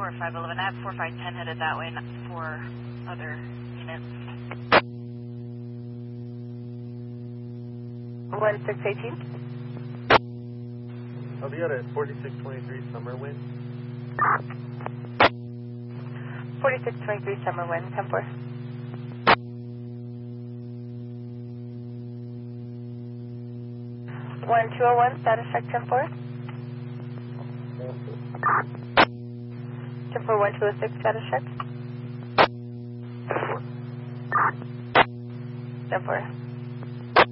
4511. I have 4510 headed that way, not for other units. 1618. I'll be out at 4623 Summer Wind. 4623 Summer Wind, 10-4. One 201, status check 10-4. 10-4 1206, status check. 10-4.